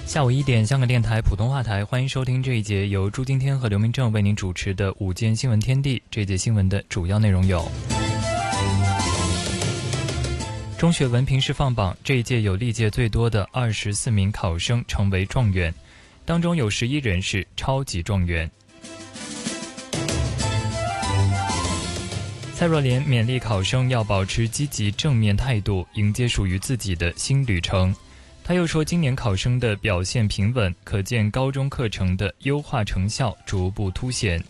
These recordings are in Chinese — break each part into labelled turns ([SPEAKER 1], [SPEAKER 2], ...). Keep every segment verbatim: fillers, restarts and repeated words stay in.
[SPEAKER 1] 下午一点，香港电台普通话台，欢迎收听这一节由朱今天和刘明正为您主持的午间新闻天地。这一节新闻的主要内容有：中学文凭试放榜，这一届有历届最多的二十四名考生成为状元，当中有十一人是超级状元。蔡若莲勉励考生要保持积极正面态度，迎接属于自己的新旅程。他又说，今年考生的表现平稳，可见高中课程的优化成效逐步凸显。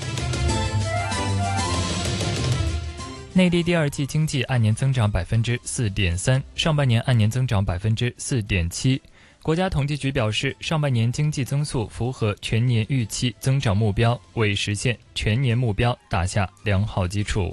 [SPEAKER 1] 内地第二季经济按年增长百分之四点三，上半年按年增长百分之四点七。国家统计局表示，上半年经济增速符合全年预期增长目标，为实现全年目标打下良好基础。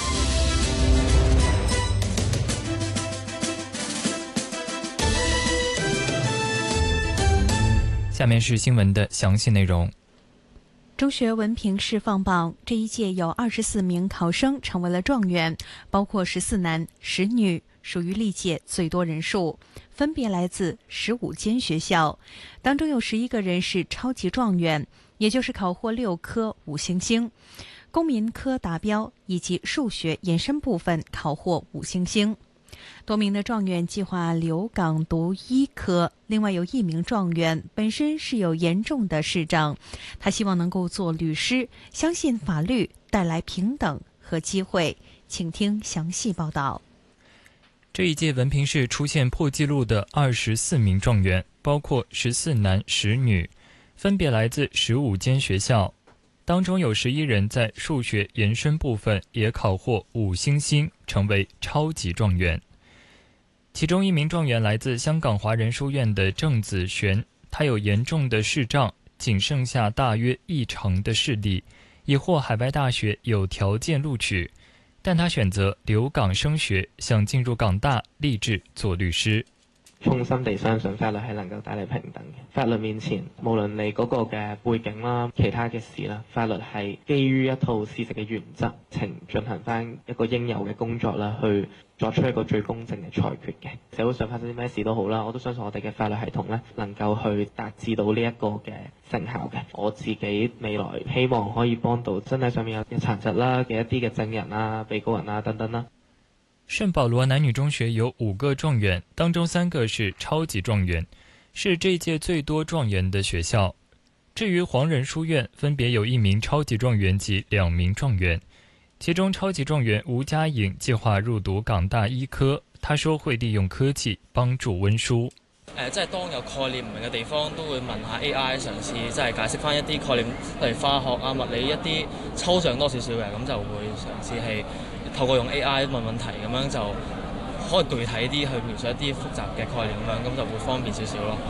[SPEAKER 1] 下面是新闻的详细内容。
[SPEAKER 2] 中学文凭试放榜，这一届有二十四名考生成为了状元，包括十四男十女，属于历届最多人数，分别来自十五间学校，当中有十一个人是超级状元，也就是考获六科五星星，公民科达标以及数学延伸部分考获五星星。多名的状元计划留港读医科，另外有一名状元本身是有严重的视障，他希望能够做律师，相信法律带来平等和机会。请听详细报道。
[SPEAKER 1] 这一届文凭试出现破纪录的二十四名状元，包括十四男十女，分别来自十五间学校，当中有十一人在数学延伸部分也考获五星星，成为超级状元。其中一名状元来自香港华人书院的郑子璇，他有严重的视障，仅剩下大约一成的视力，已获海外大學有條件錄取，但他選擇留港升學，想進入港大，立志做律師。
[SPEAKER 3] 衷心地相信法律係能夠帶嚟平等嘅。法律面前，無論你嗰個嘅背景啦、其他嘅事啦，法律係基於一套事實嘅原則，情進行翻一個應有嘅工作啦，去作出一個最公正嘅裁決嘅。社會上發生啲咩事都好啦，我都相信我哋嘅法律系統咧，能夠去達至到呢一個嘅成效嘅。我自己未來希望可以幫到身體上面有殘疾啦嘅一啲嘅證人啊、被告人啊等等啦。
[SPEAKER 1] 聖保羅男女中學有五個狀元，當中三個是超級狀元，是這屆最多狀元的學校。至於黃仁書院，分別有一名超級狀元及兩名狀元，其中超級狀元吳嘉穎計劃入讀港大醫科，他說會利用科技幫助溫書。
[SPEAKER 4] 誒，即係當有概念唔明嘅地方，都會問下 A I 嘗試即係解釋翻一啲概念，例如化學啊、物理一啲抽象多少少嘅，咁就會嘗試係透過用 A I 問問題，咁樣就可以具體啲去描述一啲複雜嘅概念咁樣，咁就會方便少少咯。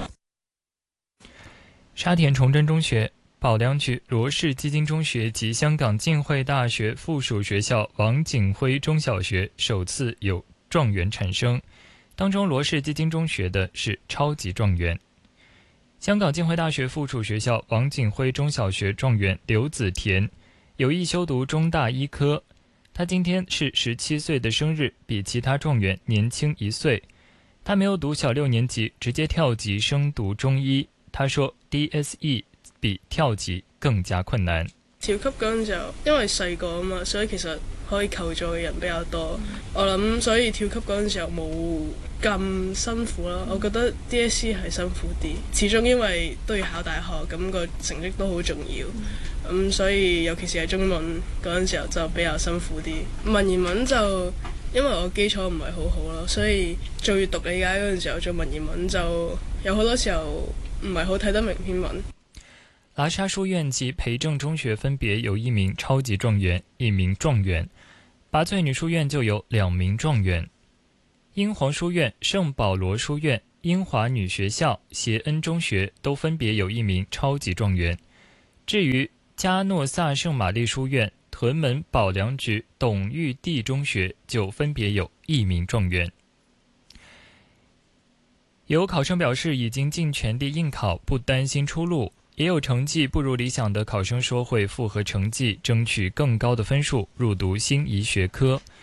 [SPEAKER 1] 沙田崇真中學、保良局羅氏基金中學及香港浸會大學附屬學校王景輝中小學首次有狀元產生，當中羅氏基金中學的是超級狀元。香港浸會大學附屬學校王景輝中小學狀元劉子田有意修讀中大醫科，他今天是十七歲的生日，比其他狀元年輕一歲。他沒有讀小六年級，直接跳級升讀中醫。他說 D S E 比跳級更加困難。
[SPEAKER 5] 跳級嗰陣就因為細個啊嘛，所以其實可以求助嘅人比較多。我諗所以跳級嗰陣時候冇咁辛苦啦。我覺得 D S E 係辛苦啲，始終因為都要考大學，咁個成績都好重要。咁、嗯、所以尤其是係中文嗰陣時候就比較辛苦啲。文言文就因為我基礎唔係好好咯，所以做閱讀理解嗰陣時候做文言文就有好多時候唔係好睇得明篇文。
[SPEAKER 1] 喇沙書院及培正中學分別有一名超級狀元，一名狀元。拔萃女書院就有兩名狀元。英皇書院、聖保羅書院、英華女學校、協恩中學都分別有一名超級狀元。至於加諾薩聖瑪麗書院、屯門保良局董玉娣中學就分別有一名狀元。有考生表示已經盡全力應考，不擔心出路。也有成績不如理想的考生說會複合成績，爭取更高的分數入讀新醫學科。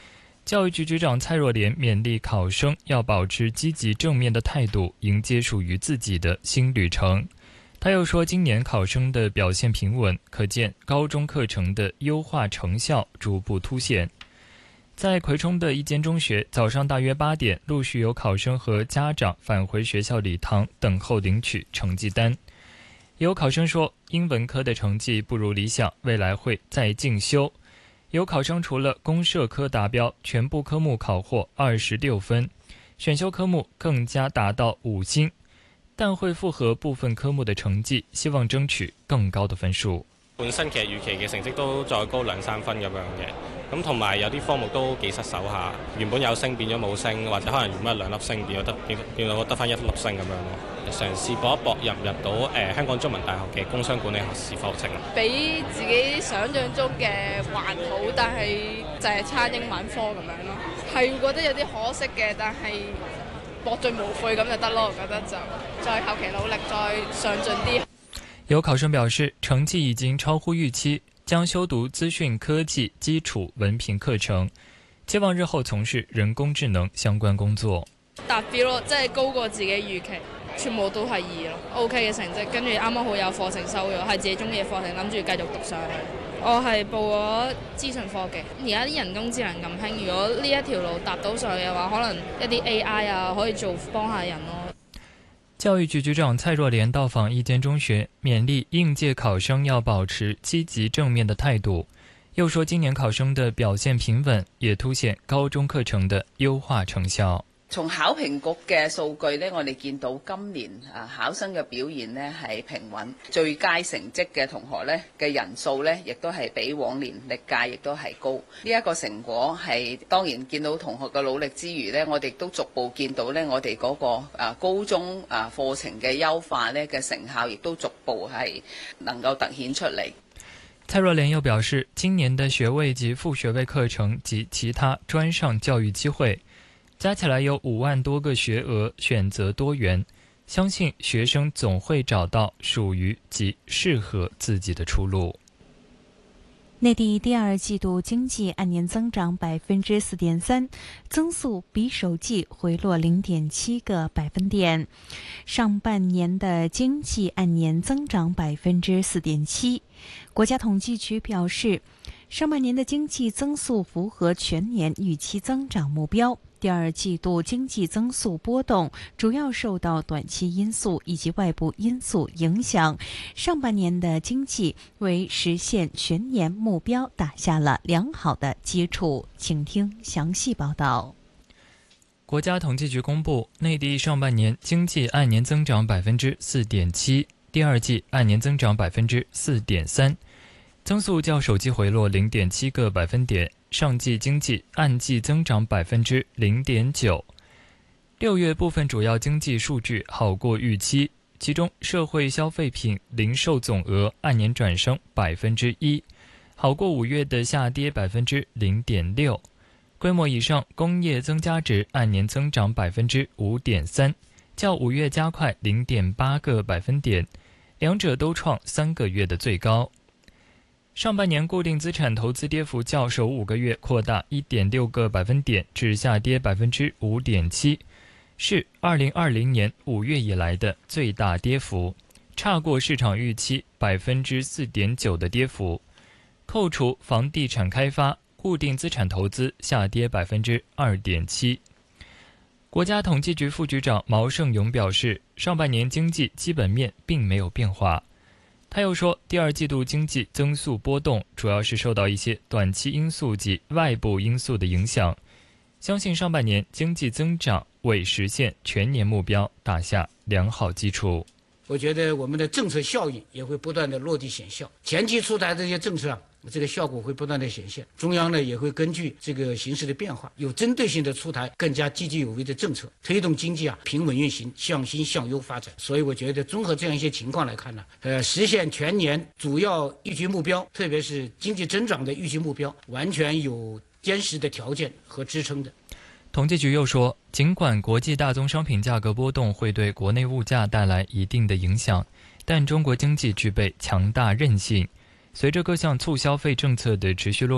[SPEAKER 1] 教育局局长蔡若莲勉励考生要保持积极正面的态度，迎接属于自己的新旅程。他又说，今年考生的表现平稳，可见高中课程的优化成效逐步凸显。在葵冲的一间中学，早上大约八点，陆续有考生和家长返回学校礼堂等候领取成绩单。有考生说，英文科的成绩不如理想，未来会再进修。有考生除了公社科达标，全部科目考获二十六分，选修科目更加达到五星，但會符合部分科目的成績，希望爭取更高的分數。
[SPEAKER 6] 本身其實預期嘅成績都再高兩三分咁樣嘅，咁同埋有啲科目都幾失手下，原本有升變咗冇升，或者可能原本兩粒星變咗得變變到得翻一粒星咁樣咯。嘗試搏一搏入入到誒、呃、香港中文大學嘅工商管理學士課程，
[SPEAKER 7] 比自己想象中嘅還好，但係就係差英文科咁樣咯，係覺得有啲可惜嘅，但係搏盡無悔咁就得咯。我覺得就再後期努力，再上進啲。
[SPEAKER 1] 有考生表示，成績已經超乎預期，將修讀資訊科技基礎文憑課程，期望日後從事人工智能相關工作。
[SPEAKER 7] 達標咯，即係高過自己預期，全部都係二咯 ，OK 嘅成績。跟住啱啱好有課程收咗，係自己中意嘅課程，諗住繼續讀上去。我係報咗資訊科技，而家啲人工智能咁興，如果呢一條路搭到上去嘅話，可能一啲 A I 啊可以做幫下人咯。
[SPEAKER 1] 教育局局長蔡若蓮到訪一間中學，勉勵應屆考生要保持積極正面的態度。又說今年考生的表現平穩，也凸顯高中課程的優化成效。
[SPEAKER 8] 從考評局嘅數據呢，我哋見到今年啊考生嘅表現呢係平穩，最佳成績嘅同學呢嘅人數呢亦都係比往年歷屆亦都係高。呢、這、一個成果係當然見到同學嘅努力之餘呢，我哋都逐步見到呢我哋嗰個啊高中啊課程嘅優化呢嘅成效，亦都逐步係能夠凸顯出嚟。
[SPEAKER 1] 蔡若蓮又表示，今年的學位及副學位課程及其他專上教育機會加起來有五萬多個學額，選擇多元，相信學生總會找到屬於及適合自己的出路。
[SPEAKER 2] 內地第二季度經濟按年增長百分之四點三，增速比首季回落零點七個百分點。上半年的經濟按年增長百分之四點七。國家統計局表示，上半年的經濟增速符合全年預期增長目標。第二季度經濟增速波動主要受到短期因素以及外部因素影響，上半年的經濟為實現全年目標打下了良好的基礎。請聽詳細報道。
[SPEAKER 1] 國家統計局公布，內地上半年經濟按年增長百分之四點七，第二季按年增長百分之四點三，增速較首季回落零點七個百分點。上季經濟按季增長百分之零點九，六月部分主要經濟數據好過預期，其中社會消費品零售總額按年轉升百分之一，好過五月的下跌百分之零點六。規模以上工業增加值按年增長百分之五點三，較五月加快零點八個百分點，兩者都創三個月的最高。上半年固定資產投資跌幅較首五個月擴大一點六個百分點至下跌百分之五點七，是二零二零年五月以來的最大跌幅，差過市場預期百分之四點九的跌幅。扣除房地產開發，固定資產投資下跌百分之二點七。國家統計局副局長毛盛勇表示，上半年經濟基本面並沒有變化。他又說，第二季度經濟增速波動主要是受到一些短期因素及外部因素的影響，相信上半年經濟增長為實現全年目標打下良好基礎。
[SPEAKER 9] 我覺得我們的政策效應也會不斷的落地顯效，前期出台這些政策啊，這個效果會不斷的顯現。中央呢也會根據這個形勢的變化，有針對性的出台更加積極有為的政策，推動經濟啊平穩運行，向新向優發展。所以我覺得綜合這樣一些情況來看呢，呃，實現全年主要預期目標，特別是經濟增長的預期目標，完全有堅實的條件和支撐的。
[SPEAKER 1] 統計局又說，儘管國際大宗商品價格波動會對國內物價帶來一定的影響，但中國經濟具備強大韌性。隨着各項促消費政策的持續落地，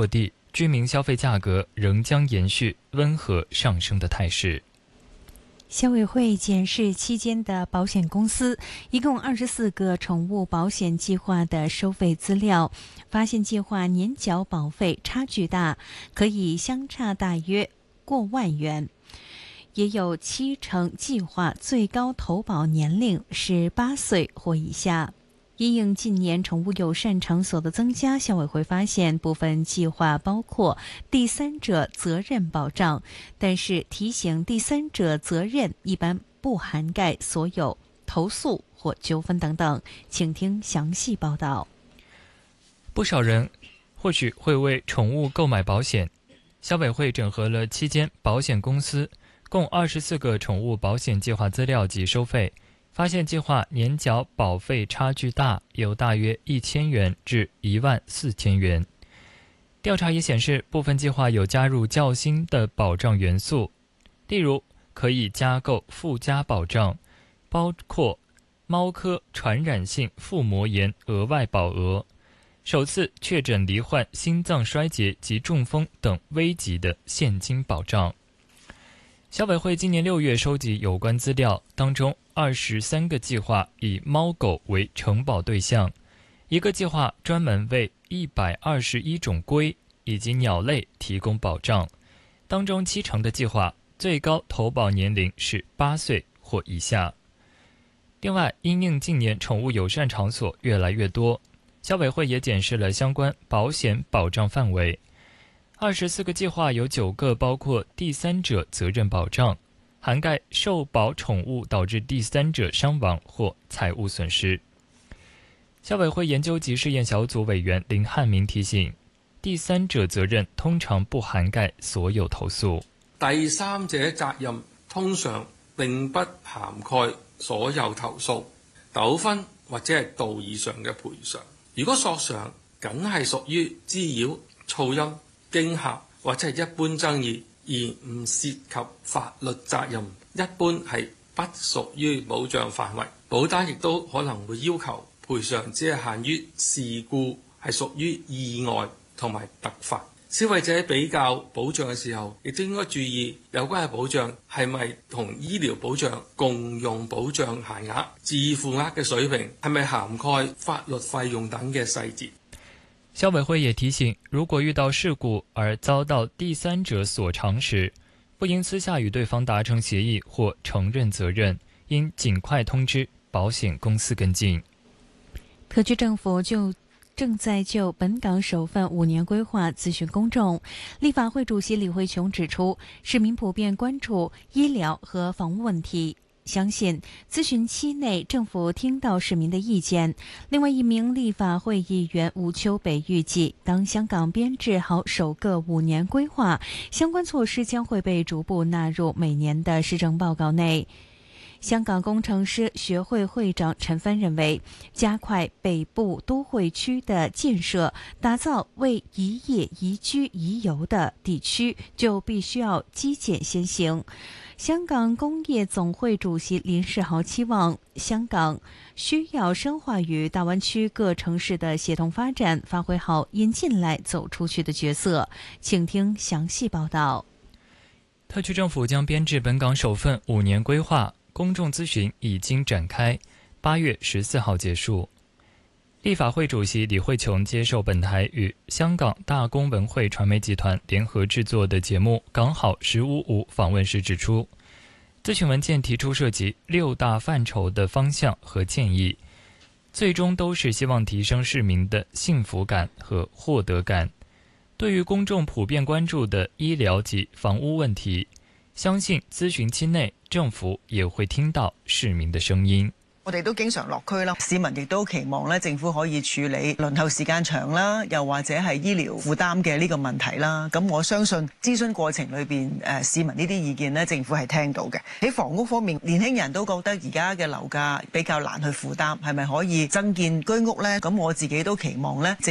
[SPEAKER 1] 居民消费价格仍将延续温和上升的态势。
[SPEAKER 2] 消委会检视期间的保险公司一共二十四个宠物保险计划的收费资料，发现计划年缴保费差距大，可以相差大约过万元。也有七成计划最高投保年龄是八岁或以下。因应近年宠物友善场所的增加，消委会发现部分计划包括第三者责任保障，但是提醒第三者责任一般不涵盖所有投诉或纠纷等等。请听详细报道。
[SPEAKER 1] 不少人或许会为宠物购买保险，消委会整合了七间保险公司共二十四个宠物保险计划资料及收费，发现计划年缴保费差距大，有大约一千元至一万四千元。调查也显示，部分计划有加入较新的保障元素，例如可以加购附加保障，包括猫科传染性腹膜炎额外保额，首次确诊罹患心脏衰竭及中风等危急的现金保障。消委会今年六月收集有关资料，当中二十三个计划以猫狗为承保对象，一个计划专门为一百二十一种龟以及鸟类提供保障，当中七成的计划最高投保年龄是八岁或以下。另外，因应近年宠物友善场所越来越多，消委会也检视了相关保险保障范围。二十四个计划有九个包括第三者责任保障，涵盖受保宠物导致第三者伤亡或财物损失。消委会研究及试验小组委员林汉明提醒，第三者責任通常不涵蓋所有投訴。
[SPEAKER 10] 第三者責任通常並不涵蓋所有投訴、糾紛或者係道義上嘅賠償。如果索償僅係屬於滋擾、噪音、驚嚇或者係一般爭議，而唔涉及法律責任，一般係不屬於保障範圍。保單亦都可能會要求賠償只係限於事故係屬於意外同埋突發。消費者比較保障嘅時候，亦都應該注意有關嘅保障係咪同醫療保障共用保障限額、自付額嘅水平係咪涵蓋法律費用等嘅細節。
[SPEAKER 1] 消委會也提醒，如果遇到事故而遭到第三者索償時，不應私下與對方達成協議或承認責任，應盡快通知保險公司跟進。
[SPEAKER 2] 特區政府就正在就本港首份五年規劃諮詢公眾。立法會主席李慧瓊指出，市民普遍關注醫療和房屋問題，相信諮詢期內政府聽到市民的意見。另外一名立法會議員吳秋北預計，當香港編制好首個五年規劃，相關措施將會被逐步納入每年的施政報告內。香港工程師學會會長陳芬認為，加快北部都會區的建設，打造為宜業宜居宜遊的地區，就必須要基建先行。香港工業總會主席林世豪期望，香港需要深化與大灣區各城市的協同發展，發揮好引進來走出去的角色。請聽詳細報道。
[SPEAKER 1] 特區政府將編制本港首份五年規劃，公眾諮詢已經展開，八月十四號結束。立法會主席李慧瓊接受本台與香港大公文匯傳媒集團聯合製作的節目《港好十五五》訪問時指出，諮詢文件提出涉及六大範疇的方向和建議，最終都是希望提升市民的幸福感和獲得感。對於公眾普遍關注的醫療及房屋問題，相信諮詢期內政府也會聽到市民的聲音。
[SPEAKER 11] 我哋都經常落區啦，市民亦都期望咧政府可以處理輪候時間長啦，又或者係醫療負擔嘅呢個問題啦。咁我相信諮詢過程裏邊，誒市民呢啲意見咧，政府係聽到嘅。喺房屋方面，年輕人都覺得而家嘅樓價比較難去負擔，係咪可以增建居屋咧？咁我自己都期望咧。